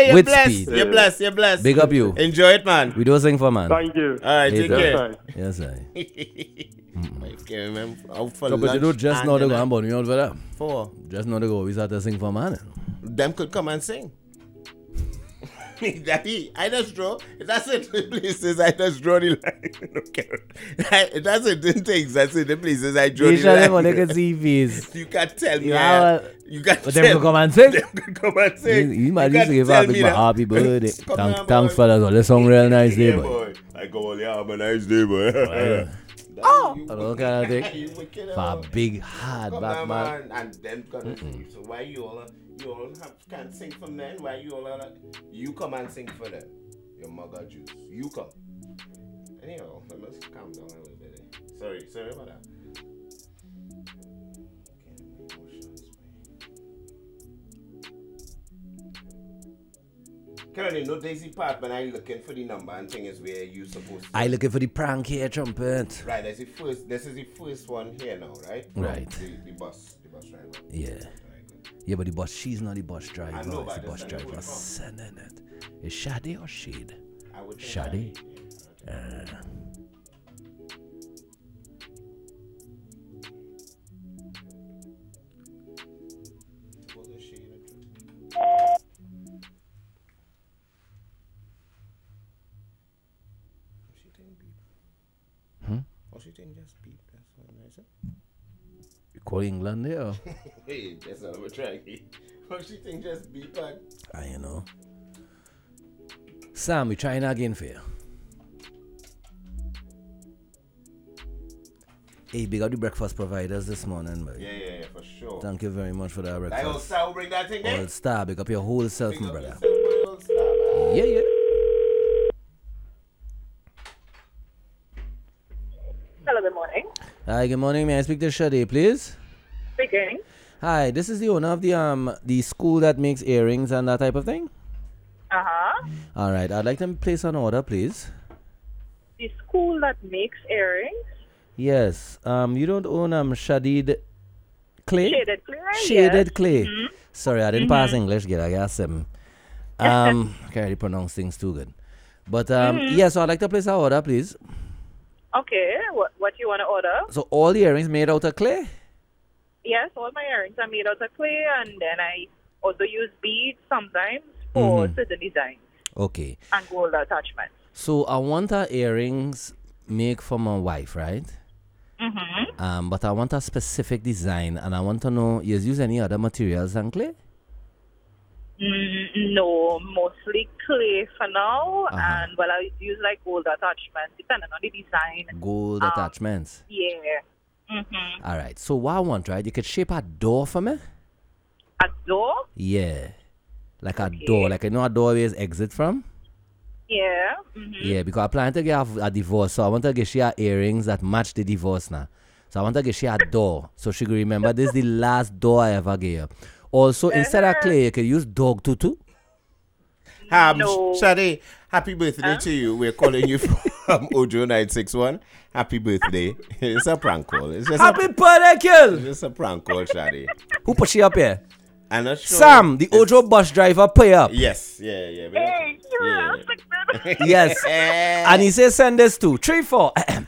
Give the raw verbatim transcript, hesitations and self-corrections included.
you're With blessed. speed. You're blessed. You're blessed. Big up you. Enjoy it, man. We do sing for man. Thank you. All right, take Later. care. Yes, I. I can't remember. Out for So, but you lunch don't just and know to go dinner. and burn me out for that. For Just know to go. We start to sing for man. them could come and sing. Daddy, I just draw. That's it. The places I just draw the line. Okay. That's it. The things. That's it. The places I draw You the show them line. when they can see face. You can't tell me. Yeah, uh, well, you can't But tell them could come and sing. Them could come and sing. You, you might can't just give tell a big me my that. happy birthday. Come Thank, on, thanks, boy. fellas. Well, the song real nice day, Yeah, boy. boy. I go all yeah, have a nice day, boy. Yeah. Oh, I don't kind of thing. You wicked, For a uh, big hard come back on, man. And then gonna so why you all uh, you all have, can't sing from them? Why you all are like, you come and sing for them? Your mugger juice. You come. Anyhow, let me calm down a little bit. eh. Sorry, sorry about that. Currently, no Daisy Part, but I'm looking for the number and thing is where you supposed to. I looking for the prank here, trumpet. Right, that's the first. This is the first one here now, right? From Right. The, the bus, the bus driver. Yeah. Right, good. Yeah, but the boss, she's not the bus driver. I know, it's but the bus that's not driver who it sending it. Is Shade or Shade? I would think Shade? that- Uh, Suppose it's shade or truth. Oh, she think beep. Hmm? Oh, she think just beep. That's what I said. you call England there? Wait, that's not what I'm trying. Oh, she think just beep and I you know. Sam, we trying again for you. Hey, big up the breakfast providers this morning, boy. yeah, yeah, yeah, for sure. Thank you very much for that Like, breakfast. old star will bring that thing there. All star, big up your whole self, Big my up brother. yourself, boy, old star, man. Yeah, yeah. Hello, good morning. Hi, good morning. May I speak to Shade, please? Speaking. Hi, this is the owner of the um the school that makes earrings and that type of thing. Uh huh. All right, I'd like to place an order, please. The school that makes earrings. Yes. Um, you don't own um Shadid Clay? Shaded clay. Shaded yes. Clay. Mhm. Sorry, I didn't pass English. Get I got seven. Um, can't really pronounce things too good. But um, yeah. So I'd like to place an order, please. Okay. What What you want to order? So all the earrings made out of clay. Yes, all my earrings are made out of clay, and then I also use beads sometimes for Mhm. certain designs Okay. and gold attachments. So I want our earrings make for my wife, right? Mm-hmm. Um, but I want a specific design, and I want to know, you use any other materials than clay? Mm, no, mostly clay for now, Uh-huh. and well, I use like gold attachments depending on the design. Gold Um, attachments. Yeah. Mm-hmm. All right. So what I want, right? You could shape a door for me. A door? Yeah. Like a Okay. door, like you know a door where is exit from? Yeah. Mm-hmm. Yeah, because I plan to get a, a divorce, so I want to get she her earrings that match the divorce now. So I want to get she a door, so she could remember this is the last door I ever gave her. Also, instead of clay, you could use dog tutu. Um, No. Shade, happy birthday to you. We're calling you from Ojo nine six one. Happy birthday. It's a prank call. It's just, Happy a, birthday, kill! it's just a prank call, Shade. Who put she up here? I'm not sure. Sam, the Ojo bus driver, pay up. Yes, yeah, yeah. we- Hey, you Yeah. are affected. Yes. And he says send this to three four